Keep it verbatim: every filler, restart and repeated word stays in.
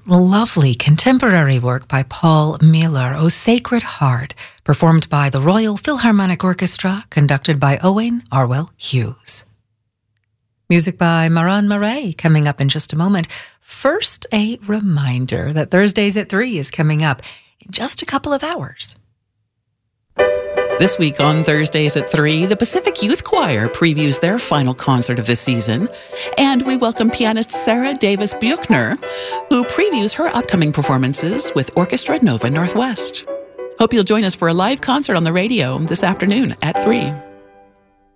lovely contemporary work by Paul Mueller, O Sacred Heart, performed by the Royal Philharmonic Orchestra, conducted by Owain Arwell Hughes. Music by Maran Murray coming up in just a moment. First, a reminder that Thursdays at three is coming up in just a couple of hours. This week on Thursdays at three, the Pacific Youth Choir previews their final concert of the season, and we welcome pianist Sarah Davis Buchner, who previews her upcoming performances with Orchestra Nova Northwest. Hope you'll join us for a live concert on the radio this afternoon at three.